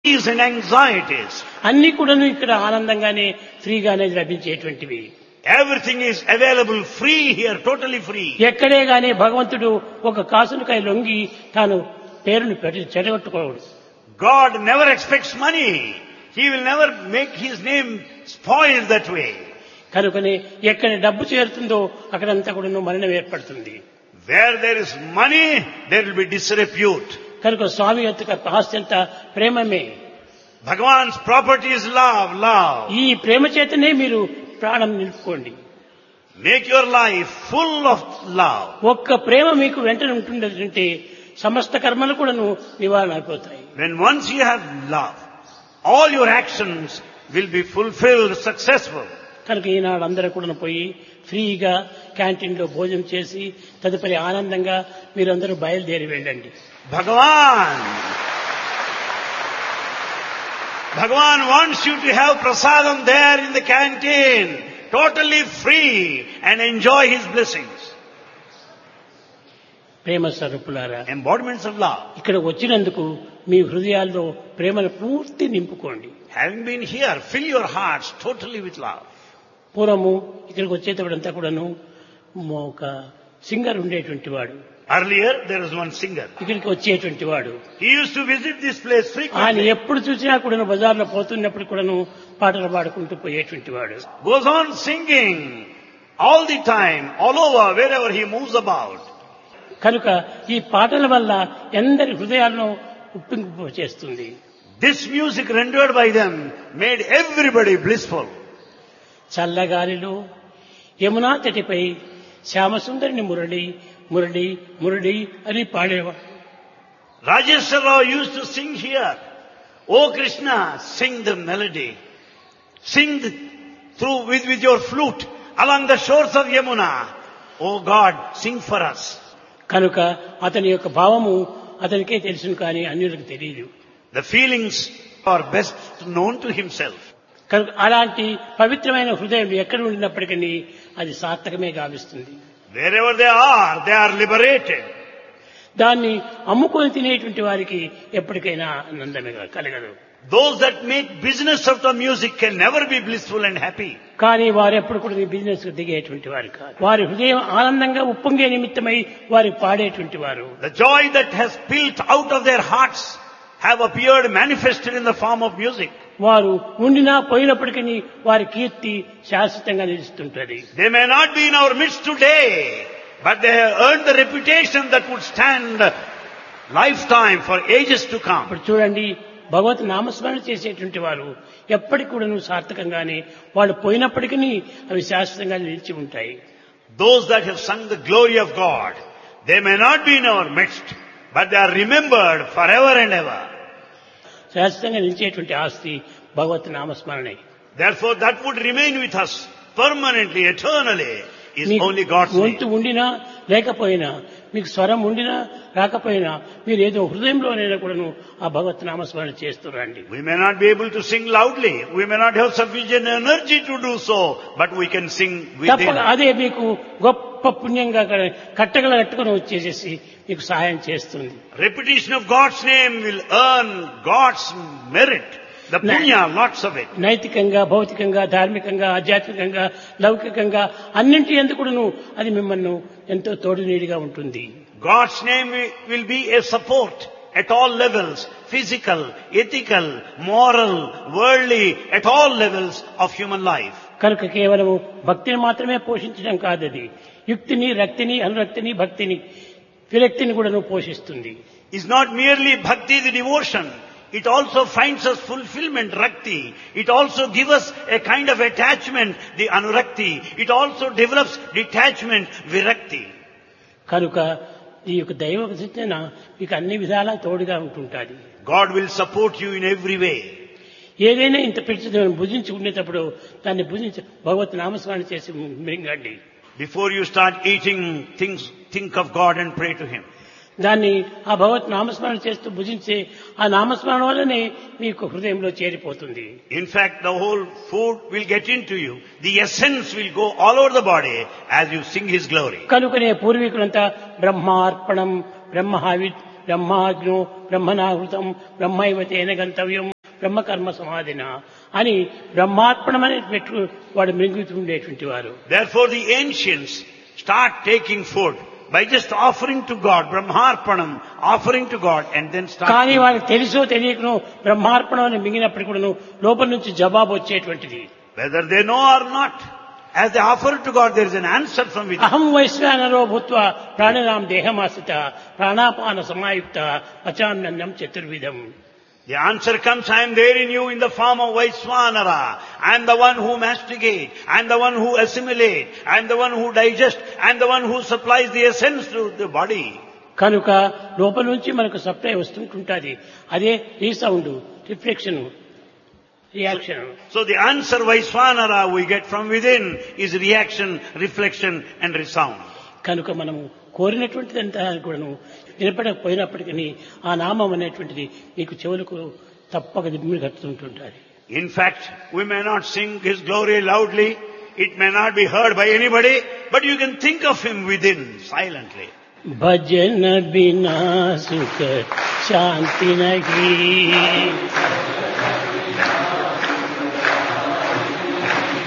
and anxieties. అన్ని కూడాను ఇక్కడ ఆనందంగానే ఫ్రీగానే లభించేటువంటివి. Everything is available free here, totally free. ఎక్కడే గాని భగవంతుడు ఒక కాసునికై లొంగి తాను పేరును చెడగొట్టుకోడు. God never expects money. He will never make his name spoiled that way. కనుకనే ఎక్కడ డబ్బు చేరుతుందో అక్కడంతా కూడాను మరణం ఏర్పడుతుంది. Where there is money, there will be disrepute. కనుక స్వామి యొక్క ఆస్తి అంతా ప్రేమమే. Bhagavan's property is love, love. ఈ ప్రేమ చేతనే మీరు ప్రాణం నిలుపుకోండి. Make your life full of love. ఒక్క ప్రేమ మీకు వెంటనే ఉంటుందంటే సమస్త కర్మలు కూడాను నివారణ అయిపోతాయి. When once you have love, all your actions will be fulfilled, successful. కనుక ఈనాడు అందరూ కూడా పోయి ఫ్రీగా క్యాంటీన్ లో భోజనం చేసి తదుపరి ఆనందంగా మీరందరూ బయలుదేరి వెళ్ళండి. Bhagavan wants you to have prasadam there in the canteen, totally free, and enjoy his blessings. ప్రేమ స్వరూపులారా, Embodiments of love. ఇక్కడ వచ్చినందుకు మీ హృదయాల్లో ప్రేమను పూర్తి నింపుకోండి. Having been here, fill your hearts totally with love. పూర్వము ఇక్కడికి వచ్చేటప్పుడంతా కూడాను ఒక సింగర్ ఉండేటువంటి వాడు. Earlier, there was one singer. ఇక్కడికి వచ్చేటువంటి వాడు. He used to visit this place ఆయన frequently. ఎప్పుడు చూసినా కూడాను బజార్లో పోతున్నప్పుడు కూడాను పాటలు పాడుకుంటూ పోయేటువంటి వాడు. Goes on singing all the time, all over, wherever he moves about. కనుక ఈ పాటల వల్ల ఎందరి హృదయాలను ఉప్పింపు చేస్తుంది. This music rendered by them made everybody blissful. చల్లగాలిలో Yamuna తటిపై శ్యామసుందరిని Murali Murali Murali అని పాడేవాడు. Rajeshwar Rao used to sing here. Oh Krishna, sing the melody. Sing with your flute along the shores of Yamuna. Oh God, sing for us. కనుక అతని యొక్క భావము అతనికే తెలుసును కానీ అన్యులకు తెలియదు. The feelings are best known to himself. కనుక అలాంటి పవిత్రమైన హృదయం ఎక్కడ ఉండినప్పటికీ అది సార్థకమే గావిస్తుంది. Wherever they are liberated. దాన్ని అమ్ముకొని తినేటువంటి వారికి ఎప్పటికైనా ఆనందమే కలగదు. Those that make business of the music can never be blissful and happy. కానీ వారు ఎప్పుడు కూడా ఈ బిజినెస్ దిగేటువంటి వారు కాదు. వారి హృదయం ఆనందంగా ఉప్పొంగే నిమిత్తమై వారు పాడేటువంటి వారు. The joy that has built out of their hearts have appeared manifested in the form of music. వారు ఉండినా పోయినప్పటికీ వారి కీర్తి శాశ్వతంగా నిలుస్తుంటది. They may not be in our midst today, but they have earned the reputation that would stand lifetime for ages to come. ఇప్పుడు చూడండి, భగవత్ నామస్మరణ చేసేటువంటి వారు ఎప్పటికి కూడా సార్థకంగానే వాళ్ళు పోయినప్పటికీ అవి శాశ్వతంగా నిలిచి ఉంటాయి. Those that have sung the glory of God, they may not be in our midst, but they are remembered forever and ever. శాశ్వతంగా నిలిచేటువంటి ఆస్తి భగవత్ నామస్మరణే. Therefore, that would remain with us permanently, eternally, is only God's name. గొంతు ఉండినా లేకపోయినా, మీకు స్వరం ఉండినా రాకపోయినా, మీరు ఏదో హృదయంలోనైనా కూడాను ఆ భగవత్ నామస్మరణ చేస్తురండి. We may not be able to sing loudly, we may not have sufficient energy to do so, but we can sing within. అదే మీకు గొప్ప పుణ్యంగా కట్టగల కట్టుకుని వచ్చేసేసి మీకు సహాయం చేస్తుంది. Repetition of God's name will earn God's merit. The punya, lots of it. నైతికంగా, భౌతికంగా, ధార్మికంగా, ఆధ్యాత్మికంగా, లౌకికంగా అన్నింటి ఎందుకును అది మిమ్మల్ని ఎంతో తోడునీడిగా ఉంటుంది. God's name will be a support at all levels, physical, ethical, moral, worldly, at all levels of human life. కనుక కేవలము భక్తిని మాత్రమే పోషించడం కాదది, యుక్తిని, రక్తిని, అనురక్తిని, భక్తిని, విరక్తిని కూడాను పోషిస్తుంది. It's not merely bhakti, the devotion. It also finds us fulfillment, rakti. It also gives us a kind of attachment, the anurakti. It also develops detachment, virakti. కనుక ఈ యొక్క దైవ చింతన మీకు అన్ని విధాలా తోడుగా ఉంటుంటుంది. God will support you in every way. ఏదైనా ఇంత పెట్టి భుజించి ఉండేటప్పుడు దాన్ని భుజించి భగవత్ నామస్మరణ చేసి మింగండి. Before you start eating things, think of God and pray to Him. దాన్ని ఆ భగవత్ నామస్మరణ చేస్తూ భుజించే ఆ నామస్మరణ వల్లనే మీకు హృదయంలో చేరిపోతుంది. In fact, the whole food will get into you. The essence will go all over the body as you sing His glory. కనుకనే పూర్వీకులంతా బ్రహ్మార్పణం, బ్రహ్మహావిత్, బ్రహ్మాగ్నో, బ్రహ్మనాహృతం, బ్రహ్మైవ తేన గంతవ్యం బ్రహ్మకర్మ సమాధిన అని బ్రహ్మార్పణమని పెట్టు వాడు మింగుతుండేటువంటి వారు. Therefore the ancients start taking food by just offering to God, Brahmarpanam, offering to God and then start. కానీ వాళ్ళకి తెలుసో తెలియకనో బ్రహ్మార్పణం అని మింగినప్పటికీ కూడా లోపల నుంచి జవాబు వచ్చేటువంటిది. Whether they know or not, as they offer it to God, there is an answer from within. అహం వైశ్వానరో భూత్వా ప్రాణినాం దేహమాశ్రిత ప్రాణాపాన సమాయుక్త పచాన్నం చతుర్విధం. The answer comes, I am there in you in the form of Vaiswanara. I am the one who masticate. I am the one who assimilate. I am the one who digest. I am the one who supplies the essence to the body. కనుక లోపల నుంచి మనకు supply వస్తుంటుంటుంది. అదే resound, reflection, reaction. So the answer Vaiswanara we get from within is reaction, reflection and resound. కనుక మనము కోరినటువంటిదంతా కూడాను వినపడకపోయినప్పటికీ ఆ నామం అనేటువంటిది మీకు చెవులకు తప్పక దిమ్మిడి కట్టుతుంటుంటారు. In fact, we may not sing His glory loudly. It may not be heard by anybody, but you can think of Him within silently. భజన బినా సుఖ శాంతి నహీ